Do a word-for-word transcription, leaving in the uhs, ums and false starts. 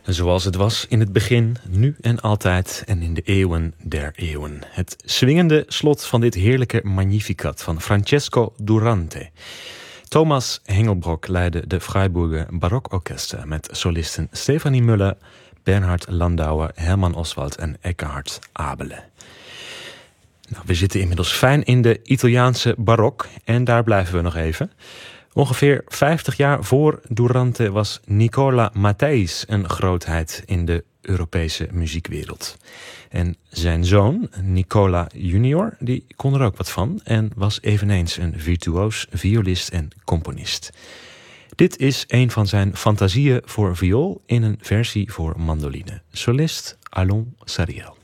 Zoals het was in het begin, nu en altijd en in de eeuwen der eeuwen. Het swingende slot van dit heerlijke Magnificat van Francesco Durante. Thomas Hengelbrock leidde de Freiburger Barokorkesten met solisten Stefanie Müller, Bernhard Landauer, Hermann Oswald en Eckhard Abele. Nou, we zitten inmiddels fijn in de Italiaanse barok en daar blijven we nog even. Ongeveer vijftig jaar voor Durante was Nicola Matthijs een grootheid in de Europese muziekwereld. En zijn zoon, Nicola junior, die kon er ook wat van en was eveneens een virtuoos violist en componist. Dit is een van zijn fantasieën voor viool in een versie voor mandoline. Solist Alon Sariel.